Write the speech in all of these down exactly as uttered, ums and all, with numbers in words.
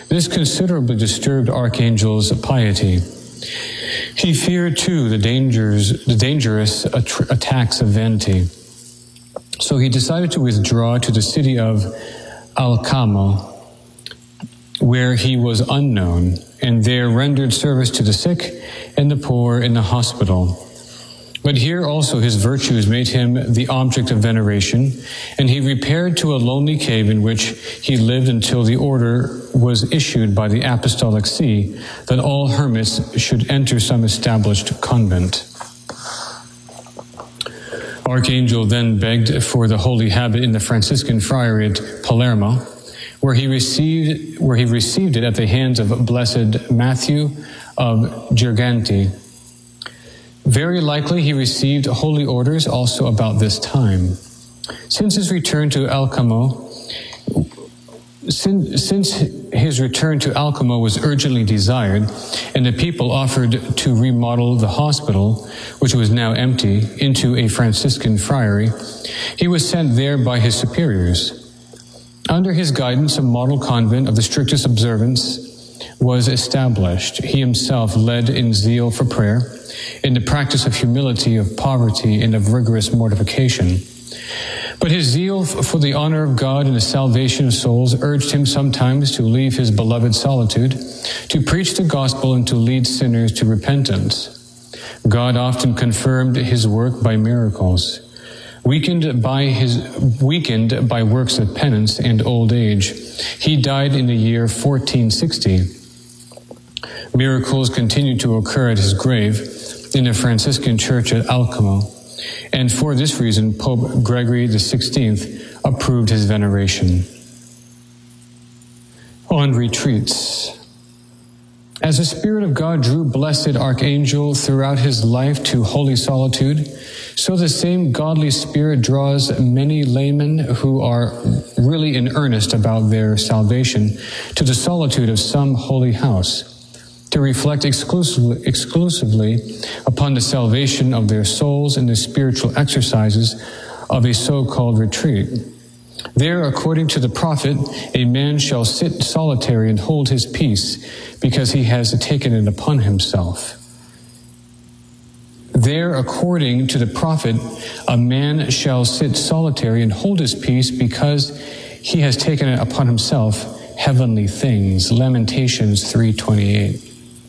This considerably disturbed Archangel's piety. He feared, too, the dangers, the dangerous att- attacks of vanity. So he decided to withdraw to the city of Alcamo, where he was unknown, and there rendered service to the sick and the poor in the hospital. But here also his virtues made him the object of veneration, and he repaired to a lonely cave in which he lived until the order was issued by the Apostolic See that all hermits should enter some established convent. Archangel then begged for the holy habit in the Franciscan friary at Palermo, where he received where he received it at the hands of Blessed Matthew of Girgenti. Very likely he received holy orders also about this time. Since his return to Alcamo, since, since his return to Alcamo was urgently desired, and the people offered to remodel the hospital, which was now empty, into a Franciscan friary, he was sent there by his superiors. Under his guidance, a model convent of the strictest observance was established. He himself led in zeal for prayer, in the practice of humility, of poverty, and of rigorous mortification. But his zeal for the honor of God and the salvation of souls urged him sometimes to leave his beloved solitude, to preach the gospel and to lead sinners to repentance. God often confirmed his work by miracles. Weakened by his weakened by works of penance and old age, he died in the year fourteen sixty. Miracles continued to occur at his grave in the Franciscan church at Alcamo, and for this reason Pope Gregory the sixteenth approved his veneration. On retreats. As the Spirit of God drew Blessed Archangel throughout his life to holy solitude, so the same godly Spirit draws many laymen who are really in earnest about their salvation to the solitude of some holy house, to reflect exclusively, exclusively upon the salvation of their souls and the spiritual exercises of a so-called retreat. There, according to the prophet, a man shall sit solitary and hold his peace, because he has taken it upon himself. There, according to the prophet, a man shall sit solitary and hold his peace, because he has taken it upon himself heavenly things. Lamentations three twenty-eight.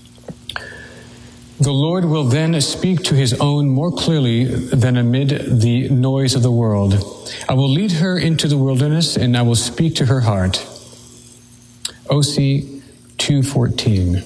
The Lord will then speak to his own more clearly than amid the noise of the world. I will lead her into the wilderness, and I will speak to her heart. O C two fourteen.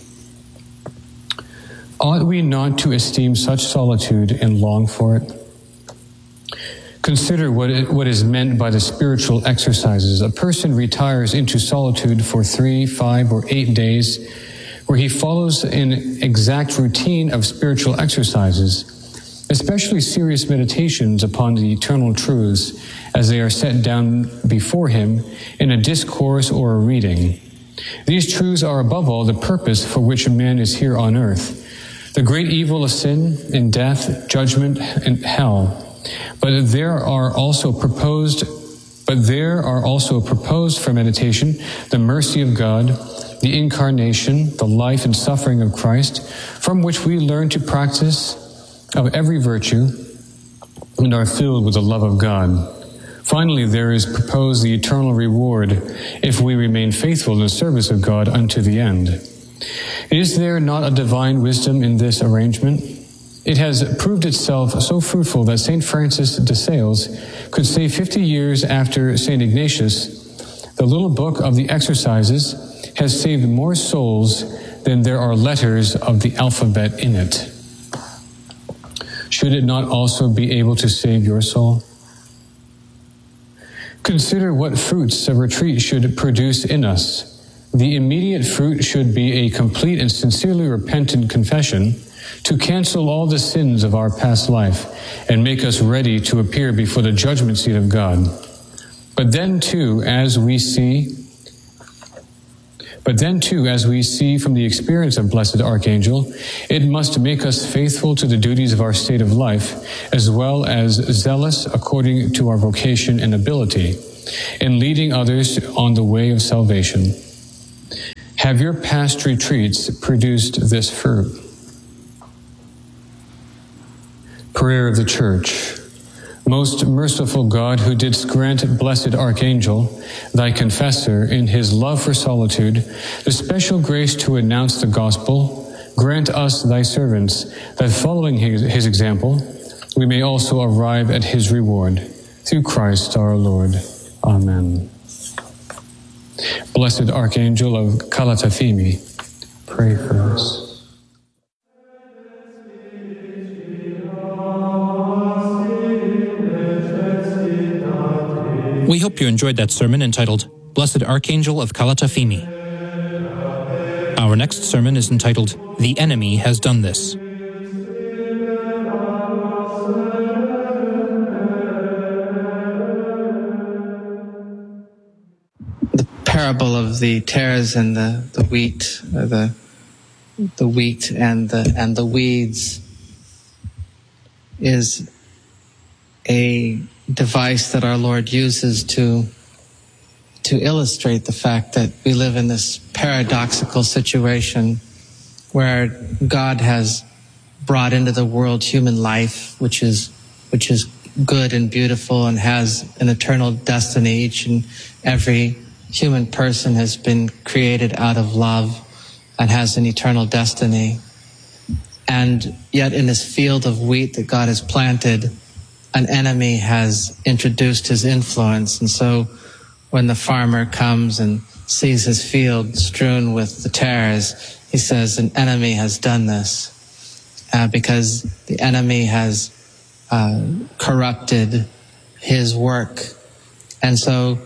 Ought we not to esteem such solitude and long for it? Consider what, it, what is meant by the spiritual exercises. A person retires into solitude for three, five, or eight days, where he follows an exact routine of spiritual exercises, especially serious meditations upon the eternal truths as they are set down before him in a discourse or a reading. These truths are above all the purpose for which a man is here on earth, the great evil of sin and death, judgment and hell. But there are also proposed, but there are also proposed for meditation the mercy of God, the incarnation, the life and suffering of Christ, from which we learn to practice of every virtue and are filled with the love of God. Finally, there is proposed the eternal reward if we remain faithful in the service of God unto the end. Is there not a divine wisdom in this arrangement? It has proved itself so fruitful that Saint Francis de Sales could say fifty years after Saint Ignatius, the little book of the exercises has saved more souls than there are letters of the alphabet in it. Should it not also be able to save your soul? Consider what fruits a retreat should produce in us. The immediate fruit should be a complete and sincerely repentant confession to cancel all the sins of our past life and make us ready to appear before the judgment seat of God. But then too, as we see But then too, as we see from the experience of Blessed Archangel, it must make us faithful to the duties of our state of life, as well as zealous according to our vocation and ability, in leading others on the way of salvation. Have your past retreats produced this fruit? Prayer of the Church. Most merciful God, who didst grant Blessed Archangel, thy confessor, in his love for solitude, the special grace to announce the gospel, grant us, thy servants, that following his, his example, we may also arrive at his reward. Through Christ our Lord. Amen. Blessed Archangel of Calatafimi, pray for us. We hope you enjoyed that sermon entitled, Blessed Archangel of Calatafimi. Our next sermon is entitled, The Enemy Has Done This. The parable of the tares and the, the wheat, or the the wheat and the and the weeds, is a device that our Lord uses to to illustrate the fact that we live in this paradoxical situation where God has brought into the world human life, which is which is good and beautiful and has an eternal destiny. Each and every human person has been created out of love and has an eternal destiny. And yet in this field of wheat that God has planted, an enemy has introduced his influence. And so when the farmer comes and sees his field strewn with the tares, he says, an enemy has done this, uh, because the enemy has uh, corrupted his work. And so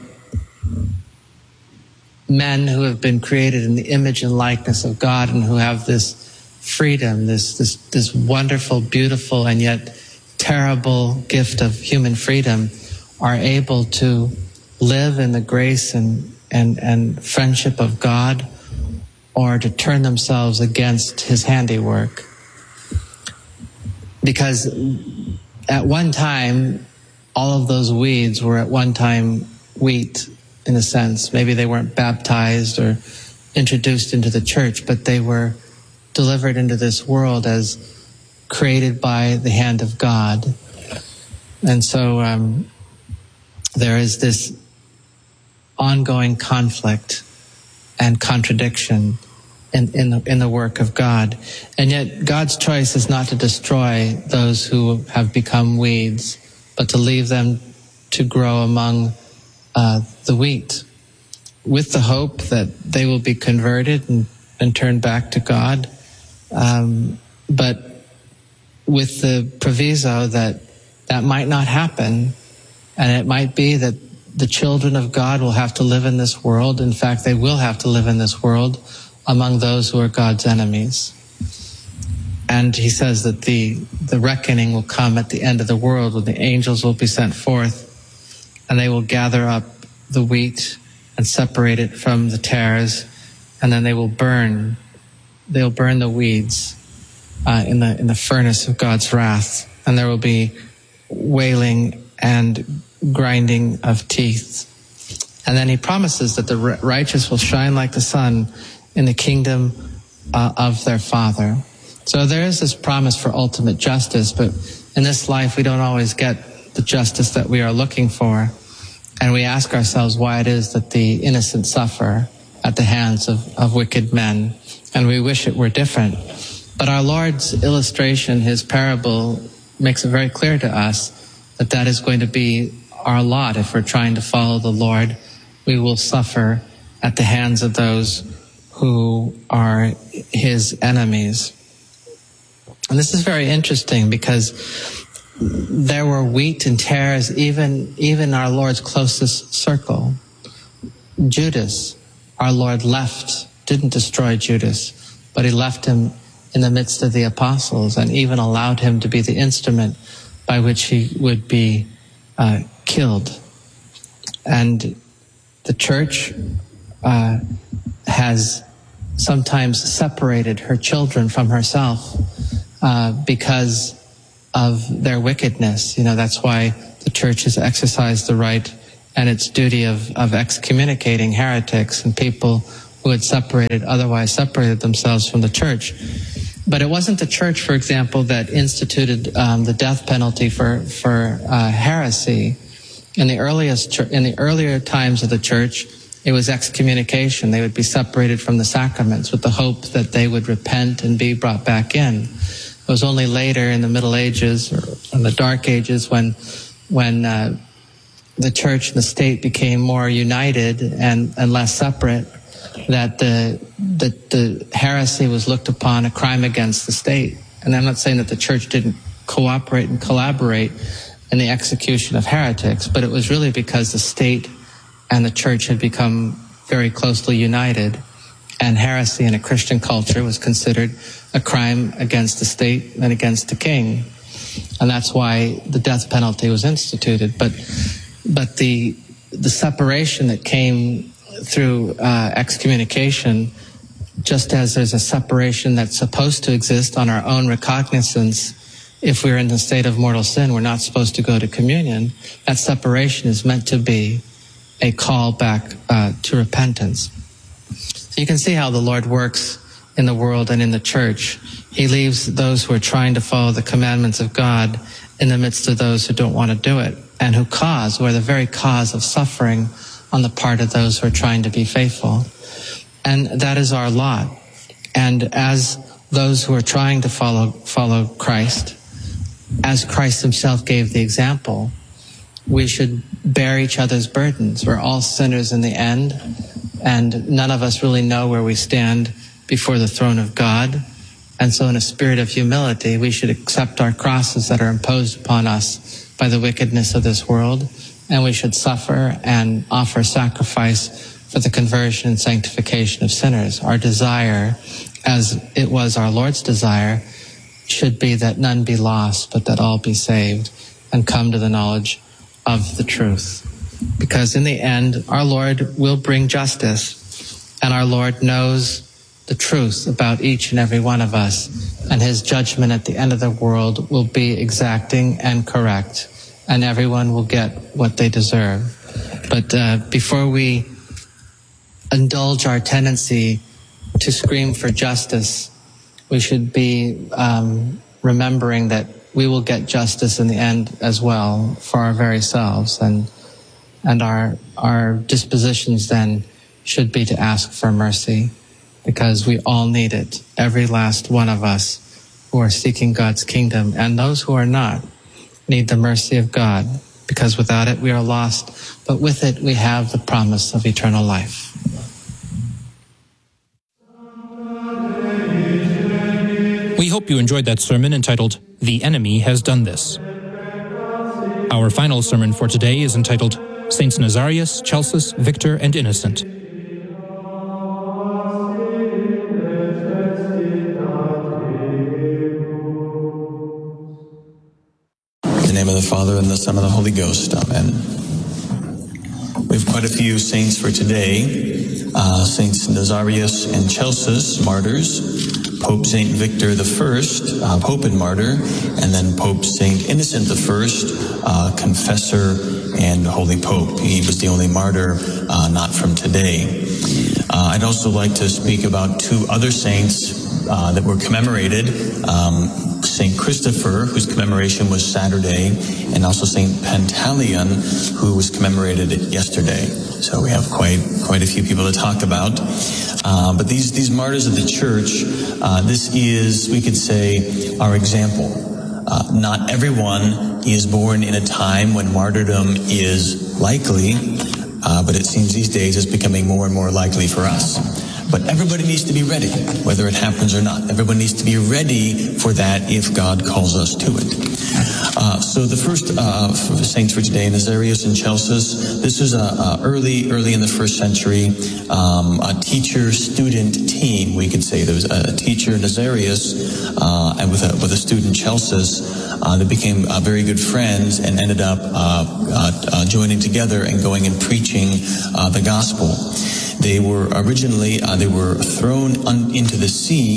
men who have been created in the image and likeness of God and who have this freedom, this this this wonderful, beautiful, and yet terrible gift of human freedom, are able to live in the grace and, and, and friendship of God, or to turn themselves against his handiwork. Because at one time, all of those weeds were at one time wheat, in a sense. Maybe they weren't baptized or introduced into the church, but they were delivered into this world as created by the hand of God. And so um, there is this ongoing conflict and contradiction in, in, the, in the work of God. And yet God's choice is not to destroy those who have become weeds, but to leave them to grow among uh, the wheat, with the hope that they will be converted and, and turn back to God. Um, but with the proviso that that might not happen, and it might be that the children of God will have to live in this world. In fact, they will have to live in this world among those who are God's enemies. And he says that the, the reckoning will come at the end of the world, when the angels will be sent forth, and they will gather up the wheat and separate it from the tares, and then they will burn, they'll burn the weeds uh, in the in the furnace of God's wrath, and there will be wailing and grinding of teeth. And then he promises that the righteous will shine like the sun in the kingdom uh, of their Father. So there is this promise for ultimate justice, but in this life we don't always get the justice that we are looking for. And we ask ourselves why it is that the innocent suffer at the hands of, of wicked men. And we wish it were different. But our Lord's illustration, his parable, makes it very clear to us that that is going to be our lot. If we're trying to follow the Lord, we will suffer at the hands of those who are his enemies. And this is very interesting, because there were wheat and tares even even our Lord's closest circle. Judas, our Lord left, didn't destroy Judas, but he left him in the midst of the apostles, and even allowed him to be the instrument by which he would be uh, killed. And the church uh, has sometimes separated her children from herself uh, because of their wickedness. You know, that's why the church has exercised the right and its duty of, of excommunicating heretics and people who had separated, otherwise separated themselves from the church. But it wasn't the church, for example, that instituted um, the death penalty for for uh, heresy. In the earliest, in the earlier times of the church, it was excommunication. They would be separated from the sacraments with the hope that they would repent and be brought back in. It was only later in the Middle Ages or in the Dark Ages when when uh, the church and the state became more united and, and less separate that the, the the heresy was looked upon a crime against the state. And I'm not saying that the church didn't cooperate and collaborate in the execution of heretics, but it was really because the state and the church had become very closely united, and heresy in a Christian culture was considered a crime against the state and against the king. And that's why the death penalty was instituted. But but the the separation that came through uh, excommunication, just as there's a separation that's supposed to exist on our own recognizance, if we're in the state of mortal sin, we're not supposed to go to communion. That separation is meant to be a call back uh, to repentance. So you can see how the Lord works in the world and in the church. He leaves those who are trying to follow the commandments of God in the midst of those who don't want to do it, and who cause, who are the very cause of suffering on the part of those who are trying to be faithful. And that is our lot. And as those who are trying to follow follow Christ, as Christ himself gave the example, we should bear each other's burdens. We're all sinners in the end, and none of us really know where we stand before the throne of God. And so in a spirit of humility, we should accept our crosses that are imposed upon us by the wickedness of this world, and we should suffer and offer sacrifice for the conversion and sanctification of sinners. Our desire, as it was our Lord's desire, should be that none be lost, but that all be saved and come to the knowledge of the truth. Because in the end, our Lord will bring justice, and our Lord knows the truth about each and every one of us, and his judgment at the end of the world will be exacting and correct, and everyone will get what they deserve. But uh, before we indulge our tendency to scream for justice, we should be um, remembering that we will get justice in the end as well for our very selves, and and our our dispositions then should be to ask for mercy, because we all need it, every last one of us who are seeking God's kingdom, and those who are not need the mercy of God, because without it we are lost, but with it we have the promise of eternal life. We hope you enjoyed that sermon entitled, "The Enemy Has Done This." Our final sermon for today is entitled, Saints Nazarius, Celsus, Victor, and Innocent. In the name of the Father, and the Son, and the Holy Ghost. Amen. We have quite a few saints for today. Uh, Saints Nazarius and Celsus, martyrs. Pope Saint Victor the First, uh, Pope and martyr, and then Pope Saint Innocent the First, uh, confessor and holy Pope. He was the only martyr uh, not from today. Uh, I'd also like to speak about two other saints uh, that were commemorated. Um, Saint Christopher, whose commemoration was Saturday, and also Saint Pantaleon, who was commemorated yesterday. So we have quite quite a few people to talk about. Uh, but these these martyrs of the Church, uh, this is, we could say, our example. Uh, not everyone is born in a time when martyrdom is likely, uh, but it seems these days it's becoming more and more likely for us. But everybody needs to be ready, whether it happens or not. Everyone needs to be ready for that if God calls us to it. Uh, so the first uh, saints for today, Nazarius and Celsus, this is a, a early, early in the first century, um, a teacher-student team, we could say. There was a teacher, Nazarius, uh, and with a, with a student, Celsus. Uh, they became uh, very good friends and ended up uh, uh, uh, joining together and going and preaching uh, the gospel. They were originally, uh, they were thrown un- into the sea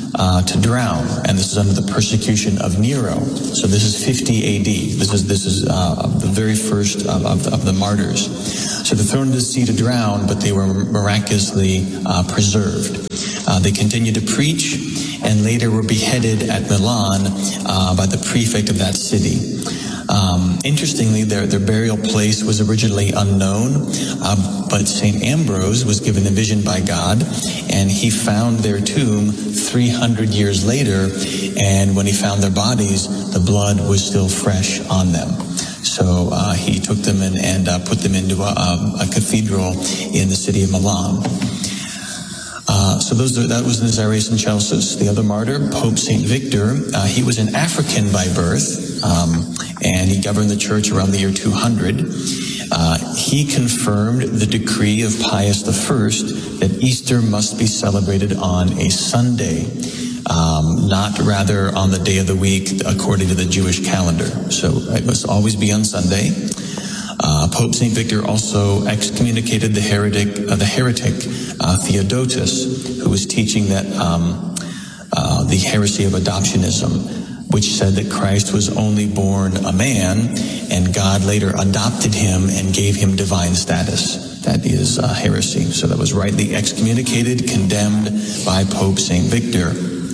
uh, to drown, and this is under the persecution of Nero. So this is fifty A D. This is this is uh, the very first of, of, the, of the martyrs. So they're thrown into the sea to drown, but they were miraculously uh, preserved. Uh, they continued to preach, and later were beheaded at Milan uh, by the prefect of that city. Um, interestingly, their, their burial place was originally unknown, uh, but Saint Ambrose was given a vision by God, and he found their tomb three hundred years later, and when he found their bodies, the blood was still fresh on them. So uh, he took them and, and uh, put them into a, a, a cathedral in the city of Milan. Uh, so those are, that was Nazarius and Celsus. The other martyr, Pope Saint Victor, uh, he was an African by birth, um, and he governed the church around the year two hundred. Uh, he confirmed the decree of Pius the First that Easter must be celebrated on a Sunday, um, not rather on the day of the week according to the Jewish calendar. So it must always be on Sunday. Uh, Pope Saint Victor also excommunicated the heretic, uh, the heretic uh, Theodotus, who was teaching that um, uh, the heresy of adoptionism, which said that Christ was only born a man, and God later adopted him and gave him divine status. That is uh, heresy. So that was rightly excommunicated, condemned by Pope Saint Victor.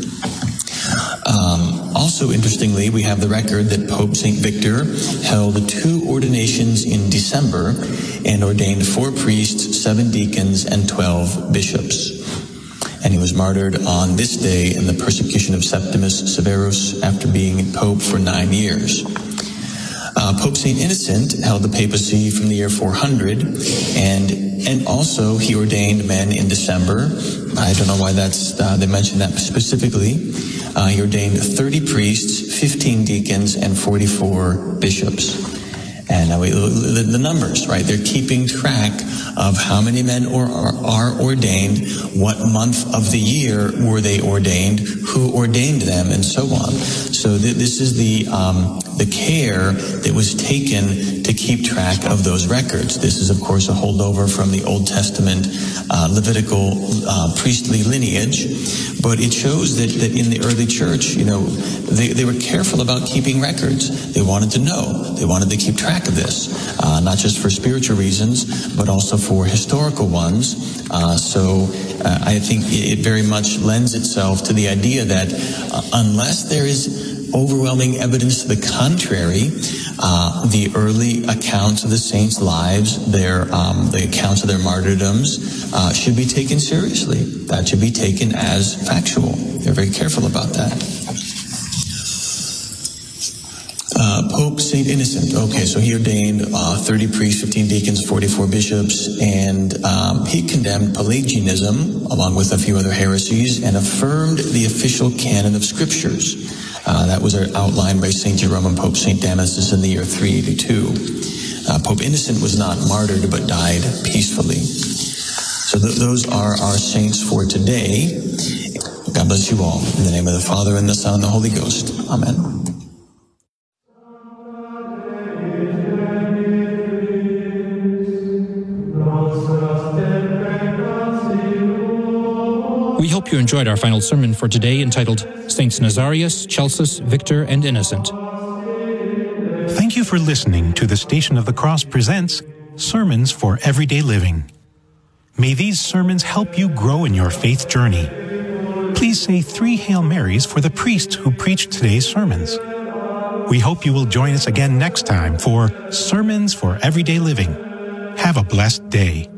Um, also, interestingly, we have the record that Pope Saint Victor held two ordinations in December and ordained four priests, seven deacons, and twelve bishops. And he was martyred on this day in the persecution of Septimus Severus after being pope for nine years. Uh, Pope Saint Innocent held the papacy from the year four hundred, and and also he ordained men in December. I don't know why that's uh, they mentioned that specifically. Uh, he ordained thirty priests, fifteen deacons, and forty-four bishops. And uh, we, the, the numbers, right? They're keeping track of how many men or, are, are ordained, what month of the year were they ordained, who ordained them, and so on. So th- this is the um, the care that was taken to keep track of those records. This is, of course, a holdover from the Old Testament uh, Levitical uh, priestly lineage, but it shows that, that in the early church, you know, they, they were careful about keeping records. They wanted to know. They wanted to keep track of this, uh, not just for spiritual reasons, but also for historical ones. Uh, so uh, I think it very much lends itself to the idea that uh, unless there is overwhelming evidence to the contrary, uh, the early accounts of the saints' lives, their um, the accounts of their martyrdoms, uh, should be taken seriously. That should be taken as factual. They're very careful about that. Uh, Pope Saint Innocent. Okay, so he ordained uh, thirty priests, fifteen deacons, forty-four bishops, and um, he condemned Pelagianism, along with a few other heresies, and affirmed the official canon of scriptures. Uh, that was outlined by Saint Jerome and Pope Saint Damasus in the year three eighty-two. Uh, Pope Innocent was not martyred, but died peacefully. So th- those are our saints for today. God bless you all. In the name of the Father, and the Son, and the Holy Ghost. Amen. We hope you enjoyed our final sermon for today, entitled Saints Nazarius, Celsus, Victor, and Innocent. Thank you for listening to the Station of the Cross presents Sermons for Everyday Living. May these sermons help you grow in your faith journey. Please say three Hail Marys for the priests who preached today's sermons. We hope you will join us again next time for Sermons for Everyday Living. Have a blessed day.